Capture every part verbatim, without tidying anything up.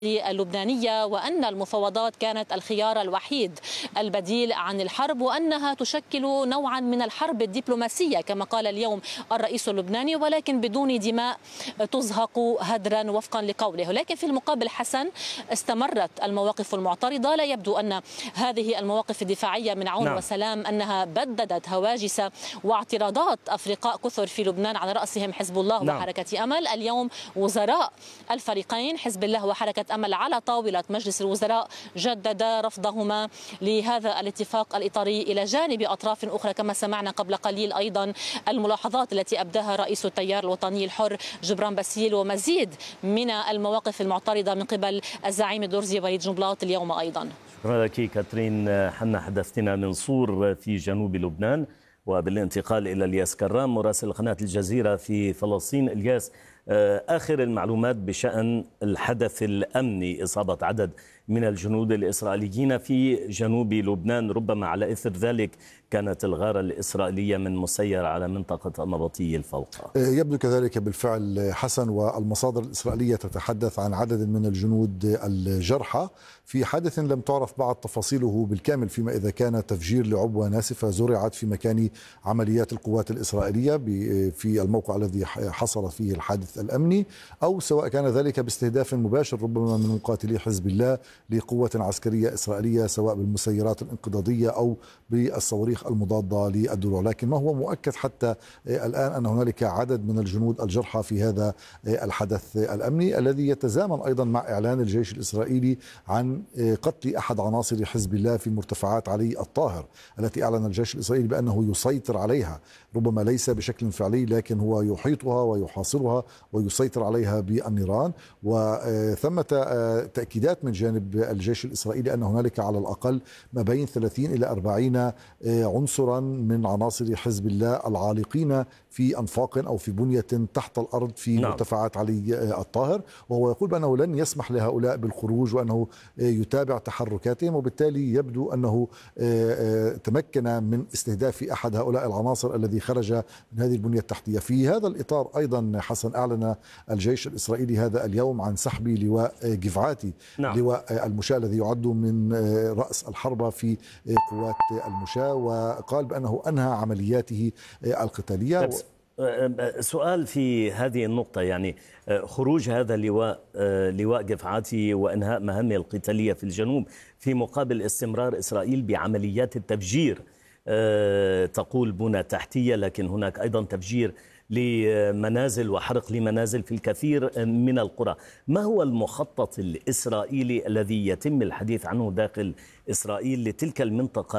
اللبنانية، وأن المفاوضات كانت الخيار الوحيد البديل عن الحرب، وأنها تشكل نوعا من الحرب الدبلوماسية كما قال اليوم الرئيس اللبناني، ولكن بدون دماء تزهق هدرا وفقا لقوله. ولكن في المقابل حسن استمرت المواقف المعترضة. لا يبدو أن هذه المواقف الدفاعية من عون نعم. وسلام أنها بددت هواجس واعتراضات أفرقاء كثر في لبنان على رأسهم حزب الله نعم. وحركة أمل. اليوم وزراء الفريقين حزب الله وحركة أمل على طاولة مجلس الوزراء جدد رفضهما لهذا الاتفاق الإطاري إلى جانب أطراف أخرى، كما سمعنا قبل قليل أيضا الملاحظات التي أبداها رئيس التيار الوطني الحر جبران باسيل، ومزيد من المواقف المعترضة من قبل الزعيم الدرزي وليد جنبلاط اليوم أيضا. شكرا لك كاترين حنا، حدثتنا من صور في جنوب لبنان. وبالانتقال إلى الياس كرام مراسل قناة الجزيرة في فلسطين. الياس، آخر المعلومات بشأن الحدث الأمني، إصابة عدد من الجنود الإسرائيليين في جنوب لبنان، ربما على إثر ذلك كانت الغارة الإسرائيلية من مسيرة على منطقة النبطي الفوقى. يبدو كذلك بالفعل حسن، والمصادر الإسرائيلية تتحدث عن عدد من الجنود الجرحى في حادث لم تعرف بعد تفاصيله بالكامل، فيما إذا كان تفجير لعبوة ناسفة زرعت في مكان عمليات القوات الإسرائيلية في الموقع الذي حصل فيه الحادث الأمني، أو سواء كان ذلك باستهداف مباشر ربما من مقاتلي حزب الله لقوة عسكرية إسرائيلية، سواء بالمسيرات الانقضاضية أو بالصواريخ المضادة للدروع. لكن ما هو مؤكد حتى الآن أن هنالك عدد من الجنود الجرحى في هذا الحدث الأمني، الذي يتزامن أيضا مع إعلان الجيش الإسرائيلي عن قتل أحد عناصر حزب الله في مرتفعات علي الطاهر، التي أعلن الجيش الإسرائيلي بأنه يسيطر عليها، ربما ليس بشكل فعلي لكن هو يحيطها ويحاصرها ويسيطر عليها بالنيران. وثمة تأكيدات من جانب الجيش الإسرائيلي أن هنالك على الأقل ما بين ثلاثين إلى أربعين عنصرا من عناصر حزب الله العالقين في أنفاق أو في بنية تحت الأرض في نعم. مرتفعات علي الطاهر، وهو يقول بأنه لن يسمح لهؤلاء بالخروج وأنه يتابع تحركاتهم، وبالتالي يبدو أنه تمكن من استهداف أحد هؤلاء العناصر الذي خرج من هذه البنية التحتية. في هذا الإطار أيضا حسن أعلن الجيش الإسرائيلي هذا اليوم عن سحب لواء جفعاتي نعم. لواء المشاة الذي يعد من رأس الحربة في قوات المشاة، وقال بأنه أنهى عملياته القتالية. سؤال في هذه النقطة، يعني خروج هذا اللواء لواء جفعاتي وإنهاء مهامه القتالية في الجنوب في مقابل استمرار إسرائيل بعمليات التفجير، تقول بنى تحتية، لكن هناك أيضا تفجير لمنازل وحرق لمنازل في الكثير من القرى. ما هو المخطط الإسرائيلي الذي يتم الحديث عنه داخل إسرائيل لتلك المنطقة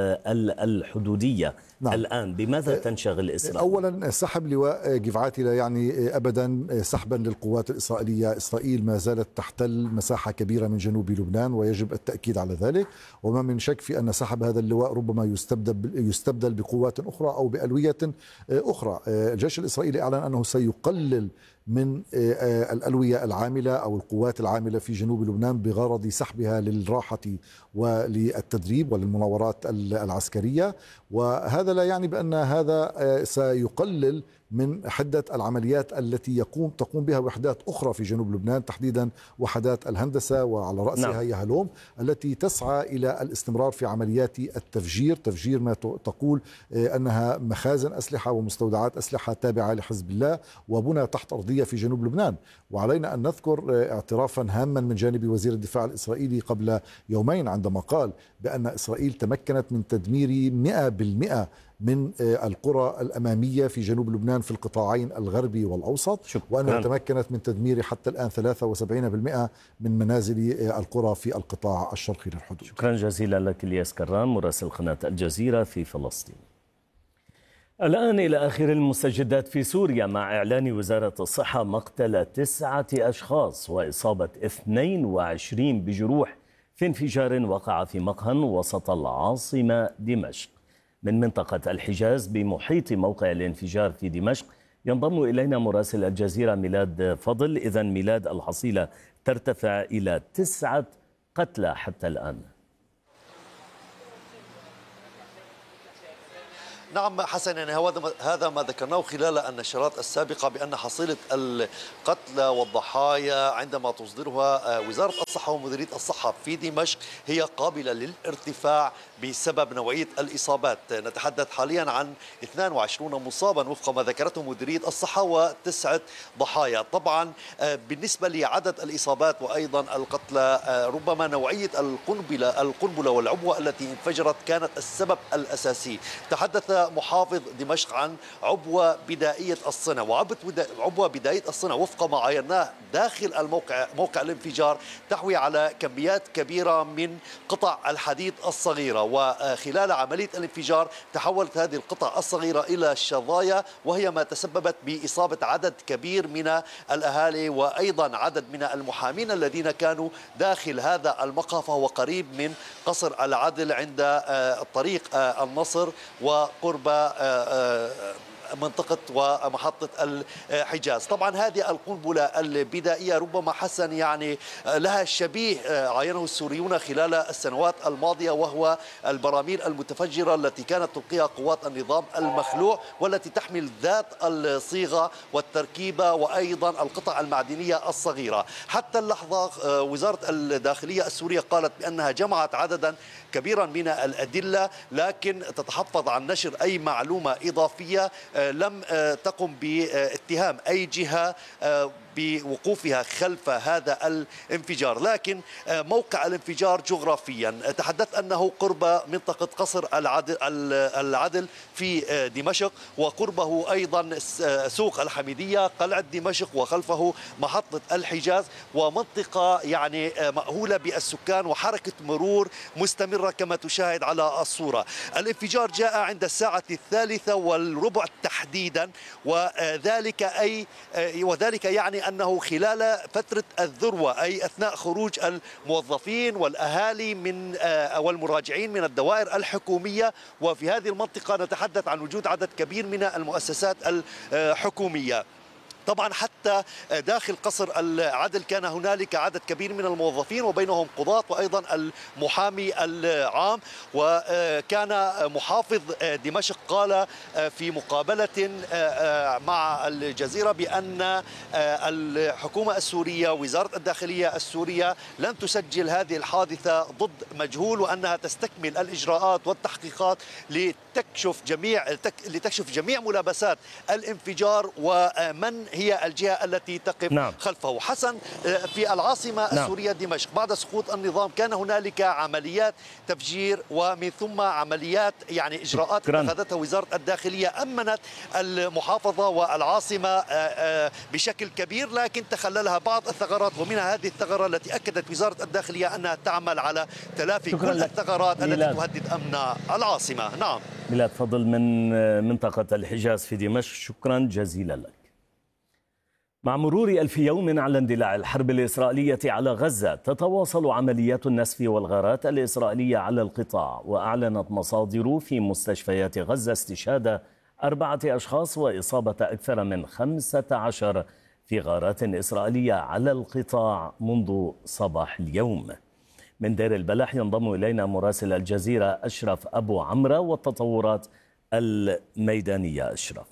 الحدودية نعم. الآن بماذا تنشغل إسرائيل؟ أولا سحب لواء جفعاتي لا يعني أبدا سحبا للقوات الإسرائيلية. إسرائيل ما زالت تحتل مساحة كبيرة من جنوب لبنان ويجب التأكيد على ذلك، وما من شك في أن سحب هذا اللواء ربما يستبدل, يستبدل بقوات أخرى أو بألوية أخرى. الجيش الإسرائيلي أعلن أنه سيقلل من الألوية العاملة أو القوات العاملة في جنوب لبنان بغرض سحبها للراحة وللتدريب وللمناورات العسكرية، وهذا لا يعني بأن هذا سيقلل من حدة العمليات التي يقوم تقوم بها وحدات أخرى في جنوب لبنان، تحديدا وحدات الهندسة وعلى رأسها نعم. يهلوم التي تسعى إلى الاستمرار في عمليات التفجير، تفجير ما تقول أنها مخازن أسلحة ومستودعات أسلحة تابعة لحزب الله وبنى تحت أرضية في جنوب لبنان. وعلينا أن نذكر اعترافا هاما من جانب وزير الدفاع الإسرائيلي قبل يومين عندما قال بأن إسرائيل تمكنت من تدمير مئة بالمئة من القرى الأمامية في جنوب لبنان في القطاعين الغربي والأوسط، وأنها تمكنت من تدمير حتى الآن ثلاثة وسبعين بالمئة من منازل القرى في القطاع الشرقي للحدود. شكرا جزيلا لك الياس كرام مراسل قناة الجزيرة في فلسطين. الآن إلى آخر المستجدات في سوريا، مع إعلان وزارة الصحة مقتل تسعة أشخاص وإصابة اثنين وعشرين بجروح في انفجار وقع في مقهى وسط العاصمة دمشق. من منطقة الحجاز بمحيط موقع الانفجار في دمشق ينضم إلينا مراسل الجزيرة ميلاد فضل. إذن ميلاد، الحصيلة ترتفع إلى تسعة قتلى حتى الآن. نعم حسن، يعني هذا ما ذكرناه خلال النشرات السابقة بأن حصيلة القتلى والضحايا عندما تصدرها وزارة الصحة ومديرية الصحة في دمشق هي قابلة للارتفاع بسبب نوعية الإصابات. نتحدث حاليا عن اثنين وعشرين مصابا وفق ما ذكرته مديرية الصحة وتسعة ضحايا. طبعا بالنسبة لعدد الإصابات وأيضا القتلى ربما نوعية القنبلة القنبلة والعبوة التي انفجرت كانت السبب الأساسي. تحدث محافظ دمشق عن عبوة بدائية الصنع، وعبوة بدائية الصنع وفق ما عايناه داخل الموقع موقع الانفجار تحوي على كميات كبيرة من قطع الحديد الصغيرة، وخلال عملية الانفجار تحولت هذه القطع الصغيرة إلى شظايا، وهي ما تسببت بإصابة عدد كبير من الأهالي وأيضا عدد من المحامين الذين كانوا داخل هذا المقهى، فهو قريب من قصر العدل عند طريق النصر وقرب منطقة ومحطة الحجاز. طبعا هذه القنبلة البدائية ربما حسن يعني لها شبيه عاينه السوريون خلال السنوات الماضية، وهو البراميل المتفجرة التي كانت تلقيها قوات النظام المخلوع والتي تحمل ذات الصيغة والتركيبة وأيضا القطع المعدنية الصغيرة. حتى اللحظة وزارة الداخلية السورية قالت بأنها جمعت عددا كبيرا من الأدلة، لكن تتحفظ عن نشر أي معلومة إضافية. لم تقم باتهام أي جهة بوقوفها خلف هذا الانفجار، لكن موقع الانفجار جغرافيا تحدث أنه قرب منطقة قصر العدل, العدل في دمشق، وقربه أيضا سوق الحميدية قلعة دمشق وخلفه محطة الحجاز، ومنطقة يعني مأهولة بالسكان وحركة مرور مستمرة كما تشاهد على الصورة. الانفجار جاء عند الساعة الثالثة والربع تحديدا، وذلك أي وذلك يعني أنه خلال فترة الذروة أي أثناء خروج الموظفين والأهالي من والمراجعين من الدوائر الحكومية، وفي هذه المنطقة نتحدث عن وجود عدد كبير من المؤسسات الحكومية. طبعا حتى داخل قصر العدل كان هنالك عدد كبير من الموظفين وبينهم قضاة وأيضا المحامي العام، وكان محافظ دمشق قال في مقابلة مع الجزيرة بأن الحكومة السورية وزارة الداخلية السورية لن تسجل هذه الحادثة ضد مجهول، وأنها تستكمل الإجراءات والتحقيقات لتكشف جميع لتكشف جميع ملابسات الانفجار ومن هي الجهة التي تقف نعم. خلفه. حسن، في العاصمة نعم. السورية دمشق بعد سقوط النظام كان هنالك عمليات تفجير ومن ثم عمليات يعني إجراءات اتخذتها وزارة الداخلية أمنت المحافظة والعاصمة بشكل كبير، لكن تخللها بعض الثغرات، ومنها هذه الثغرة التي أكدت وزارة الداخلية أنها تعمل على تلافي كل الثغرات التي تهدد أمن العاصمة. نعم ميلاد فضل من منطقة الحجاز في دمشق، شكرا جزيلا لك. مع مرور ألف يوم على اندلاع الحرب الإسرائيلية على غزة، تتواصل عمليات النسف والغارات الإسرائيلية على القطاع، وأعلنت مصادر في مستشفيات غزة استشهاد أربعة أشخاص وإصابة أكثر من خمسة عشر في غارات إسرائيلية على القطاع منذ صباح اليوم. من دير البلح ينضم إلينا مراسل الجزيرة أشرف أبو عمرة والتطورات الميدانية. أشرف.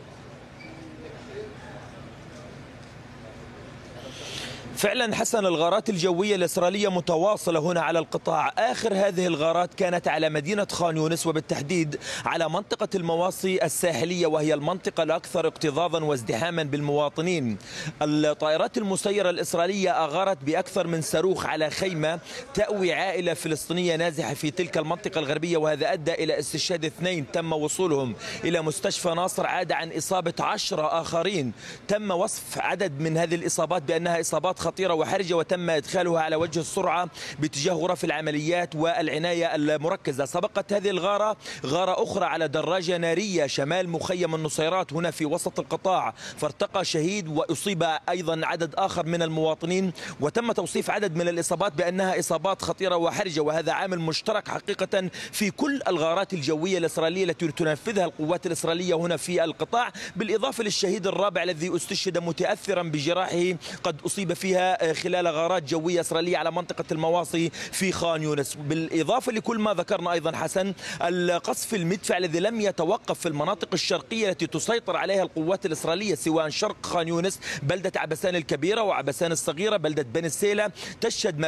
فعلا حسن، الغارات الجوية الإسرائيلية متواصلة هنا على القطاع. آخر هذه الغارات كانت على مدينة خان يونس، وبالتحديد على منطقة المواصي الساحلية، وهي المنطقة الأكثر اكتظاظا وازدحاما بالمواطنين. الطائرات المسيرة الإسرائيلية أغارت بأكثر من صاروخ على خيمة تأوي عائلة فلسطينية نازحة في تلك المنطقة الغربية، وهذا أدى إلى استشهاد اثنين تم وصولهم إلى مستشفى ناصر، عاد عن إصابة عشرة آخرين. تم وصف عدد من هذه الإصابات بأنها إصابات خطيرة وحرجة، وتم إدخالها على وجه السرعة باتجاه غرف العمليات والعناية المركزة. سبقت هذه الغارة غارة أخرى على دراجة نارية شمال مخيم النصيرات هنا في وسط القطاع، فارتقى شهيد وأصيب أيضا عدد آخر من المواطنين، وتم توصيف عدد من الإصابات بأنها إصابات خطيرة وحرجة، وهذا عامل مشترك حقيقة في كل الغارات الجوية الإسرائيلية التي تنفذها القوات الإسرائيلية هنا في القطاع، بالإضافة للشهيد الرابع الذي استشهد متأثرا بجراحه قد أصيب فيها بها خلال غارات جوية إسرائيلية على منطقة المواصي في خان يونس. بالإضافة لكل ما ذكرنا أيضا حسن، القصف المدفع الذي لم يتوقف في المناطق الشرقية التي تسيطر عليها القوات الإسرائيلية، سواء شرق خان يونس، بلدة عبسان الكبيرة وعبسان الصغيرة، بلدة بني السيلة، تشهد